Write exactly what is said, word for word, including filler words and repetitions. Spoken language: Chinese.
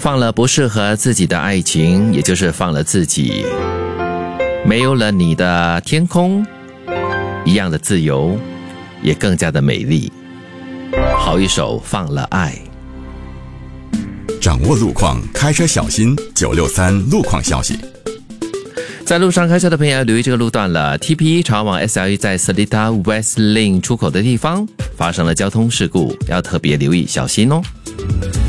放了不适合自己的爱情，也就是放了自己。没有了你的天空，一样的自由，也更加的美丽。好一首《放了爱》。 掌握路况，开车小心。九六三路况消息。 在路上开车的朋友要留意这个路段了。T P 朝往 S L E 在 Seletar West Lane 出口的地方发生了交通事故，要特别留意小心哦。